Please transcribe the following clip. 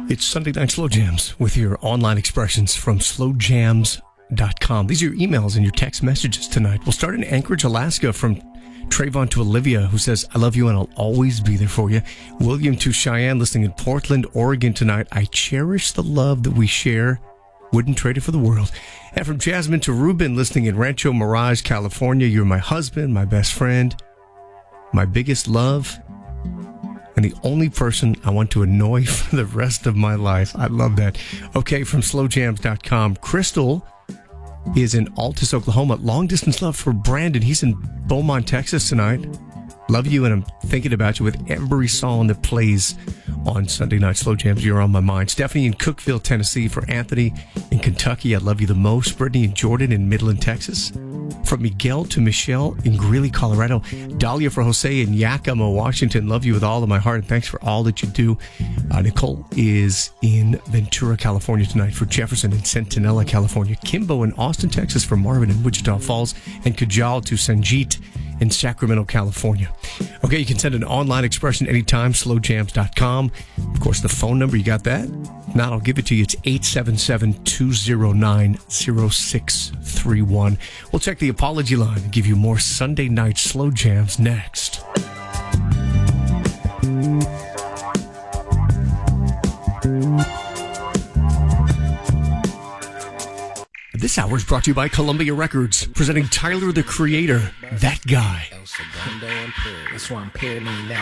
It's Sunday Night Slow Jams with your online expressions from slowjams.com. These are your emails and your text messages tonight. We'll start in Anchorage, Alaska from Trayvon to Olivia, who says, I love you and I'll always be there for you. William to Cheyenne, listening in Portland, Oregon tonight. I cherish the love that we share. Wouldn't trade it for the world. And from Jasmine to Ruben, listening in Rancho Mirage, California. You're my husband, my best friend, my biggest love, and the only person I want to annoy for the rest of my life. I love that. Okay, from slowjams.com. Crystal is in Altus, Oklahoma. Long distance love for Brandon. He's in Beaumont, Texas tonight. Love you, and I'm thinking about you with every song that plays on Sunday Night Slow Jams. You're on my mind. Stephanie in Cookeville, Tennessee. For Anthony in Kentucky, I love you the most. Brittany and Jordan in Midland, Texas. From Miguel to Michelle in Greeley, Colorado. Dahlia for Jose in Yakima, Washington. Love you with all of my heart, and thanks for all that you do. Nicole is in Ventura, California tonight. For Jefferson in Centinela, California. Kimbo in Austin, Texas. For Marvin in Wichita Falls. And Kajal to Sanjeet in Sacramento, California. Okay, you can send an online expression anytime, slowjams.com. Of course, the phone number, you got that? Now I'll give it to you. It's 877-209-0631. We'll check the apology line and give you more Sunday Night Slow Jams next. This hour is brought to you by Columbia Records, presenting Tyler, the Creator, That Guy. That's why I'm pairing me now.